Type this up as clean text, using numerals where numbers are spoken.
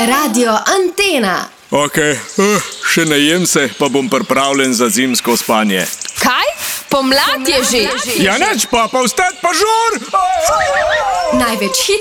Radio Antena. Ok, še najem se, pa bom pripravljen za zimsko spanje. Kaj? Pomlad je že. Ja, neč pa vstati pa žur! Največ